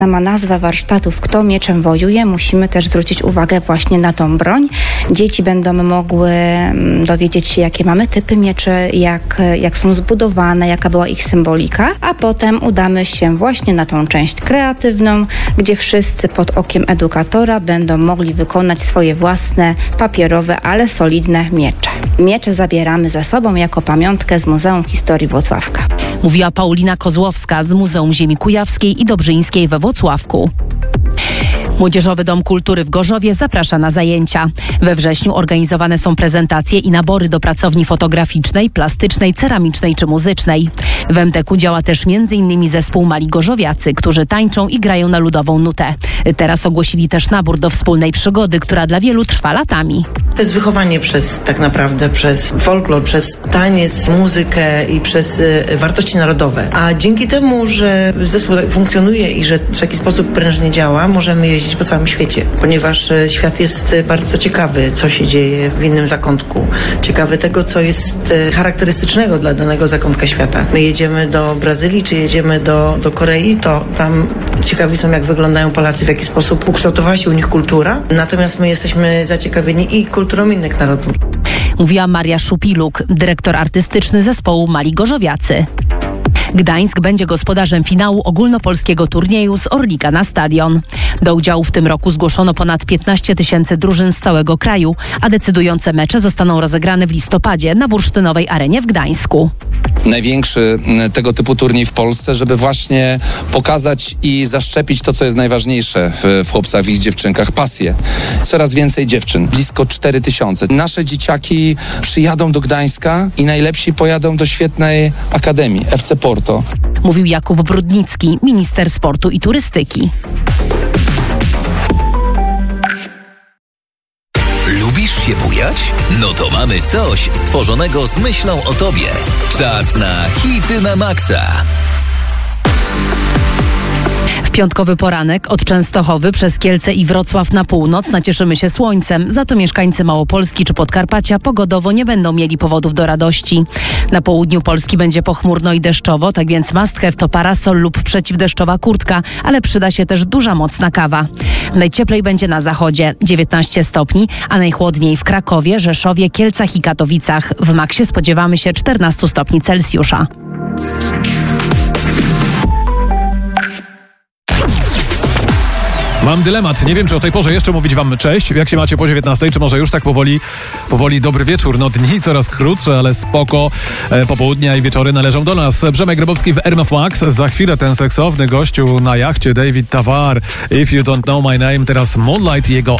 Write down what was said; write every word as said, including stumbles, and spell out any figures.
Ma nazwę warsztatów Kto mieczem wojuje. Musimy też zwrócić uwagę właśnie na tą broń. Dzieci będą mogły dowiedzieć się, jakie mamy typy mieczy, jak, jak są zbudowane, jaka była ich symbolika, a potem udamy się właśnie na tą część kreatywną, gdzie wszyscy pod okiem edukatora będą mogli wykonać swoje własne papierowe, ale solidne miecze. Miecze zabieramy ze sobą jako pamiątkę z Muzeum Historii Włocławka. Mówiła Paulina Kozłowska z Muzeum Ziemi Kujawskiej i Dobrzyńskiej we Włocławku. Młodzieżowy Dom Kultury w Gorzowie zaprasza na zajęcia. We wrześniu organizowane są prezentacje i nabory do pracowni fotograficznej, plastycznej, ceramicznej czy muzycznej. W em te ku działa też między innymi zespół Mali Gorzowiacy, którzy tańczą i grają na ludową nutę. Teraz ogłosili też nabór do wspólnej przygody, która dla wielu trwa latami. To jest wychowanie przez tak naprawdę przez folklor, przez taniec, muzykę i przez y, wartości narodowe. A dzięki temu, że zespół funkcjonuje i że w jakiś sposób prężnie działa, możemy jeździć po całym świecie, ponieważ y, świat jest y, bardzo ciekawy, co się dzieje w innym zakątku. Ciekawy tego, co jest y, charakterystycznego dla danego zakątka świata. My jedziemy do Brazylii, czy jedziemy do, do Korei, to tam ciekawi są, jak wyglądają Polacy, w jaki sposób ukształtowała się u nich kultura. Natomiast my jesteśmy zaciekawieni i kulturą innych narodów. Mówiła Maria Szupiluk, dyrektor artystyczny zespołu Mali Gorzowiacy. Gdańsk będzie gospodarzem finału ogólnopolskiego turnieju z Orlika na stadion. Do udziału w tym roku zgłoszono ponad piętnaście tysięcy drużyn z całego kraju, a decydujące mecze zostaną rozegrane w listopadzie na bursztynowej arenie w Gdańsku. Największy tego typu turniej w Polsce, żeby właśnie pokazać i zaszczepić to, co jest najważniejsze w, w chłopcach i dziewczynkach, pasję. Coraz więcej dziewczyn, blisko cztery tysiące. Nasze dzieciaki przyjadą do Gdańska i najlepsi pojadą do świetnej akademii F C Porto. Mówił Jakub Brudnicki, minister sportu i turystyki. Lubisz się bujać? No to mamy coś stworzonego z myślą o tobie. Czas na hity na maksa. W piątkowy poranek od Częstochowy przez Kielce i Wrocław na północ nacieszymy się słońcem. Za to mieszkańcy Małopolski czy Podkarpacia pogodowo nie będą mieli powodów do radości. Na południu Polski będzie pochmurno i deszczowo, tak więc must have to parasol lub przeciwdeszczowa kurtka, ale przyda się też duża mocna kawa. Najcieplej będzie na zachodzie dziewiętnaście stopni, a najchłodniej w Krakowie, Rzeszowie, Kielcach i Katowicach. W maksie spodziewamy się czternaście stopni Celsjusza. Mam dylemat. Nie wiem, czy o tej porze jeszcze mówić wam cześć. Jak się macie po dziewiętnastej, czy może już tak powoli, powoli dobry wieczór. No dni coraz krótsze, ale spoko. E, popołudnia i wieczory należą do nas. Przemek Grabowski w R M F Max. Za chwilę ten seksowny gościu na jachcie David Tawar. If You Don't Know My Name. Teraz Moonlight, jego